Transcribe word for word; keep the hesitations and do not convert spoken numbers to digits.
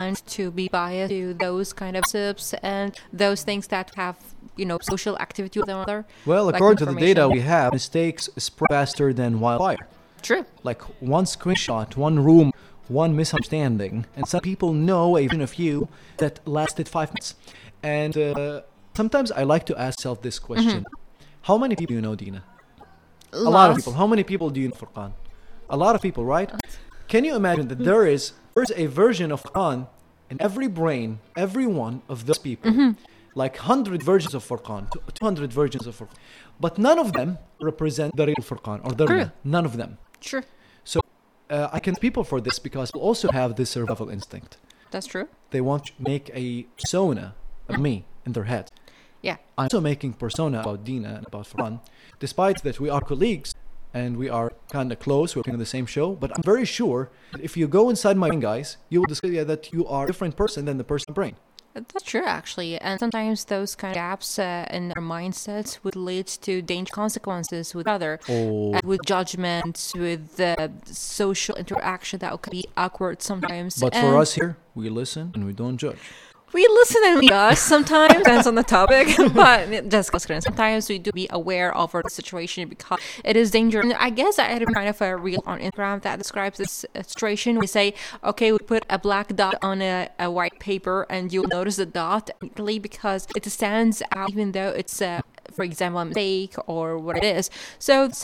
tend to be biased to those kind of tips and those things that have, you know, social activity with one another. Well, like according to the data information. we have, mistakes spread faster than wildfire. True. Like one screenshot, one room, one misunderstanding, and some people know even a few that lasted five minutes. And uh, sometimes I like to ask myself this question: how many people do you know, Dina? A lot of people. How many people do you know, Furqan? A lot of people, right? Can you imagine that there is there's a version of Furqan in every brain, every one of those people, like one hundred versions of Furqan, two hundred versions of Furqan, but none of them represent the real Furqan or the True. real. None of them. Sure. So uh, I can people for this because they also have this survival instinct. That's true. They want to make a persona of me in their head. Yeah. I'm also making persona about Dina and about Furqan, despite that we are colleagues and we are kind of close, we're working on the same show. But I'm very sure that if you go inside my brain, guys, you will discover that you are a different person than the person brain. That's true, actually. And sometimes those kind of gaps uh, in our mindsets would lead to dangerous consequences with other, Oh. uh, with judgment, with uh, social interaction that could be awkward sometimes. But and for us here, we listen and we don't judge. we listen and we judge sometimes, depends on the topic. But just kidding. Sometimes we do be aware of our situation because it is dangerous. And I guess I had a kind of a reel on Instagram that describes this uh, situation. We say, okay, we put a black dot on a, a white paper, and you'll notice the dot immediately because it stands out, even though it's, uh, for example, a mistake or what it is. So